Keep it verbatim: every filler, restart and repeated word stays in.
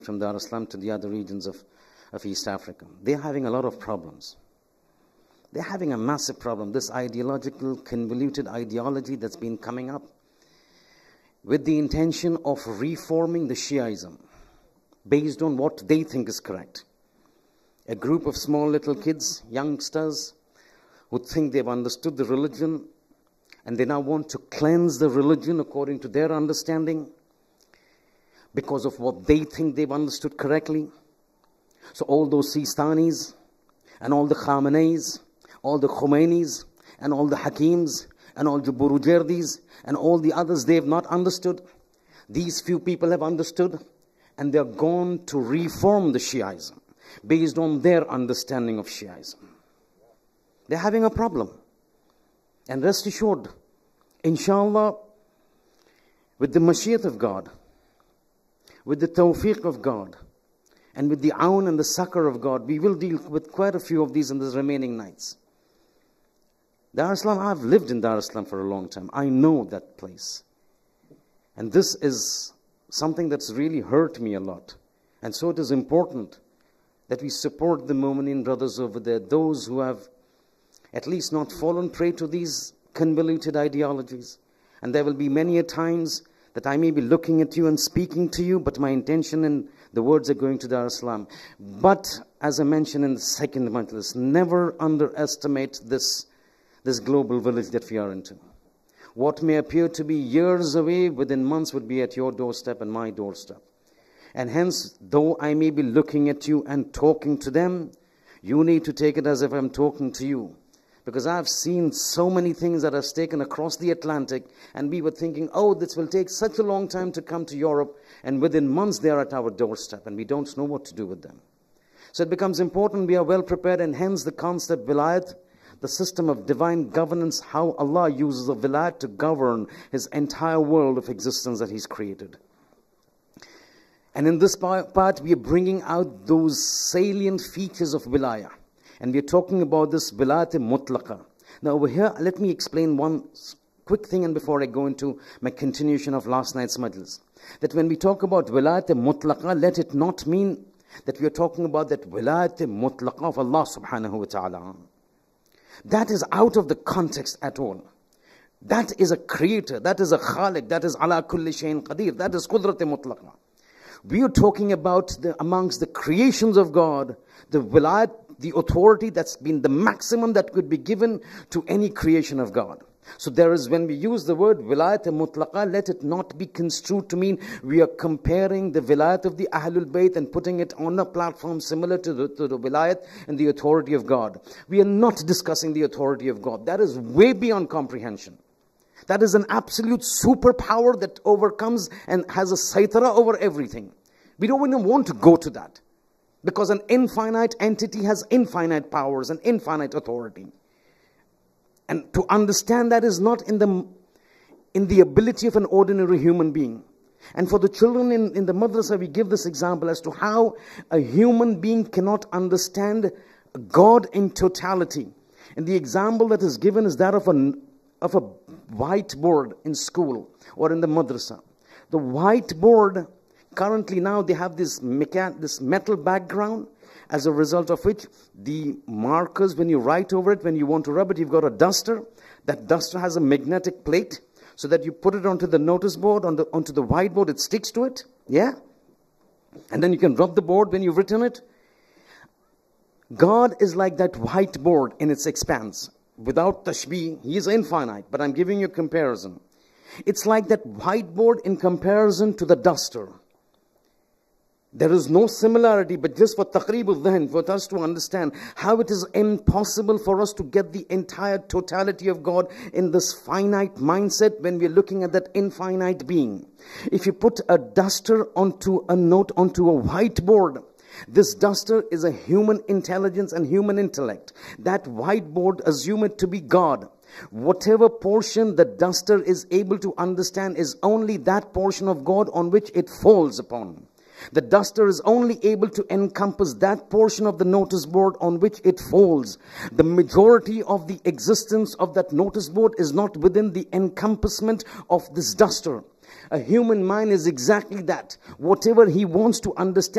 from Dar es Salaam to the other regions of, of East Africa. They're having a lot of problems. They're having a massive problem. This ideological, convoluted ideology that's been coming up with the intention of reforming the Shiaism based on what they think is correct. A group of small little kids, youngsters, who think they've understood the religion and they now want to cleanse the religion according to their understanding because of what they think they've understood correctly. So all those Sistanis and all the Khameneis, all the Khomeinis and all the Hakims and all the Burujerdis and all the others, they have not understood. These few people have understood, and they're gone to reform the Shiaism based on their understanding of Shiaism. They're having a problem. And rest assured, inshallah, with the Mashiach of God, with the Tawfiq of God, and with the aun and the succor of God, we will deal with quite a few of these in the remaining nights. Dar es Salaam, I've lived in Dar es Salaam for a long time. I know that place. And this is something that's really hurt me a lot. And so it is important that we support the Mu'mineen brothers over there, those who have at least not fallen prey to these convoluted ideologies. And there will be many a times that I may be looking at you and speaking to you, but my intention and the words are going to Dar es Salaam. But as I mentioned in the second majlis, never underestimate this, this global village that we are into. What may appear to be years away, within months would be at your doorstep and my doorstep. And hence, though I may be looking at you and talking to them, you need to take it as if I'm talking to you. Because I've seen so many things that are taken across the Atlantic, and we were thinking, oh, this will take such a long time to come to Europe, and within months they are at our doorstep, and we don't know what to do with them. So it becomes important we are well prepared, and hence the concept Vilayat, the system of divine governance, how Allah uses a Vilayat to govern His entire world of existence that He's created. And in this part, we are bringing out those salient features of Vilayah. And we're talking about this Vilayat Mutlaqa. Now over here, let me explain one quick thing, and before I go into my continuation of last night's majlis. That when we talk about Vilayat Mutlaqa, let it not mean that we are talking about that Vilayat Mutlaqa of Allah subhanahu wa ta'ala. That is out of the context at all. That is a creator, that is a khaliq, that is ala kulli shayin qadir, that is Qudrat Mutlaqa. We are talking about the, amongst the creations of God, the Vilayat, the authority that's been the maximum that could be given to any creation of God. So there is, when we use the word Vilayat Mutlaqa, let it not be construed to mean we are comparing the Vilayat of the Ahlul Bayt and putting it on a platform similar to the, to the Vilayat and the authority of God. We are not discussing the authority of God. That is way beyond comprehension. That is an absolute superpower that overcomes and has a saitara over everything. We don't even want to go to that. Because an infinite entity has infinite powers and infinite authority. And to understand that is not in the, in the ability of an ordinary human being. And for the children in, in the madrasa, we give this example as to how a human being cannot understand God in totality. And the example that is given is that of a, of a whiteboard in school or in the madrasa. The whiteboard, currently now they have this, mechan this metal background, as a result of which the markers, when you write over it, when you want to rub it, you've got a duster. That duster has a magnetic plate, so that you put it onto the notice board, on the, onto the whiteboard, it sticks to it. Yeah? And then you can rub the board when you've written it. God is like that whiteboard in its expanse. Without tashbih, He is infinite, but I'm giving you a comparison. It's like that whiteboard in comparison to the duster. There is no similarity, but just for taqreebul dhahn, for us to understand how it is impossible for us to get the entire totality of God in this finite mindset when we're looking at that infinite being. If you put a duster onto a note, onto a whiteboard, this duster is a human intelligence and human intellect. That whiteboard, assume it to be God. Whatever portion the duster is able to understand is only that portion of God on which it falls upon. The duster is only able to encompass that portion of the notice board on which it falls. The majority of the existence of that notice board is not within the encompassment of this duster. A human mind is exactly that. Whatever he wants to understand